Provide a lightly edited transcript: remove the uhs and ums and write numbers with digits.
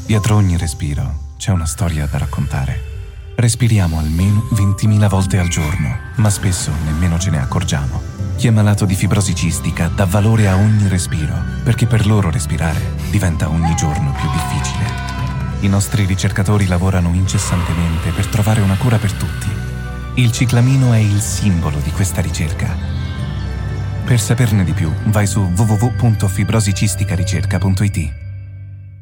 Dietro ogni respiro c'è una storia da raccontare. Respiriamo almeno 20.000 volte al giorno, ma spesso nemmeno ce ne accorgiamo. Chi è malato di fibrosi cistica dà valore a ogni respiro, perché per loro respirare diventa ogni giorno più difficile. I nostri ricercatori lavorano incessantemente per trovare una cura per tutti. Il ciclamino è il simbolo di questa ricerca. Per saperne di più, vai su www.fibrosicisticaRicerca.it.